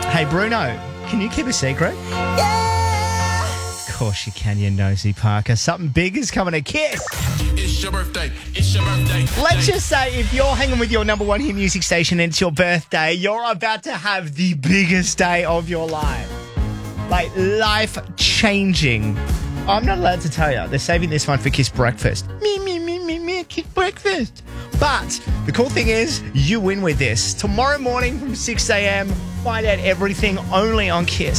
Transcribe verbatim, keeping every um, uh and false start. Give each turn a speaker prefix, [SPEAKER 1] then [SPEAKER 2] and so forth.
[SPEAKER 1] Hey, Bruno, can you keep a secret?
[SPEAKER 2] Yeah.
[SPEAKER 1] Of course you can, you nosy Parker. Something big is coming to Kiss.
[SPEAKER 2] It's your birthday. It's your birthday.
[SPEAKER 1] Let's just say if you're hanging with your number one hit music station and it's your birthday, you're about to have the biggest day of your life. Like, life-changing. I'm not allowed to tell you. They're saving this one for Kiss Breakfast. Me, me, me, me, me, Kiss Breakfast. But the cool thing is, you win with this. Tomorrow morning from six a.m., find out everything only on Kiss.